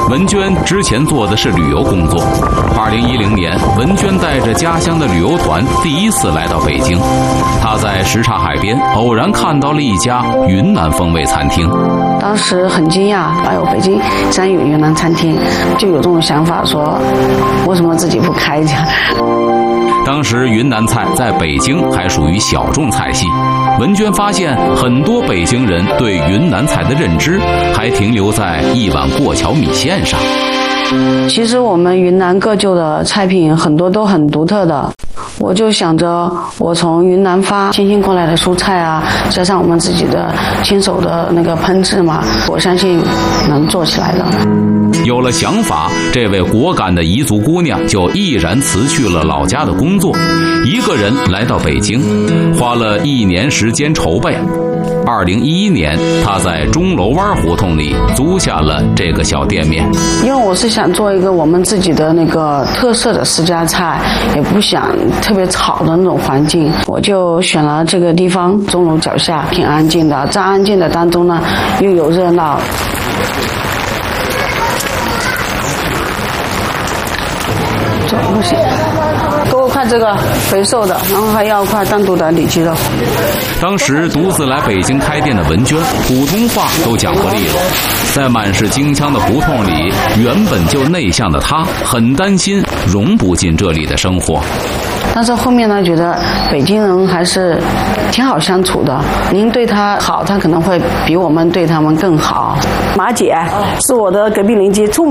文娟之前做的是旅游工作。2010年，文娟带着家乡的旅游团第一次来到北京。她在什刹海边偶然看到了一家云南风味餐厅， 当时很惊讶，哎呦，北京竟然有云南餐厅，就有这种想法说，为什么自己不开一家？ 当时云南菜在北京还属于小众菜系，文娟发现很多北京人对云南菜的认知还停留在一碗过桥米线上。 其实我们云南各旧的菜品很多都很独特的，我就想着我从云南发新鲜过来的蔬菜啊，加上我们自己的亲手的那个烹制嘛，我相信能做起来的。 有了想法，这位果敢的彝族姑娘就毅然辞去了老家的工作，一个人来到北京，花了1年时间筹备。2011年，她在钟楼湾胡同里租下了这个小店面。 因为我是想做一个我们自己的那个特色的私家菜，也不想特别吵的那种环境，我就选了这个地方，钟楼脚下，挺安静的，在安静的当中呢，又有热闹。这不行，给我块这个肥瘦的，然后还要块单独的里脊肉。 当时独自来北京开店的文娟，普通话都讲不利落，在满是京腔的胡同里，原本就内向的她很担心融不进这里的生活。 但是后面呢，觉得北京人还是挺好相处的，您对他好，他可能会比我们对他们更好。马姐是我的隔壁邻居，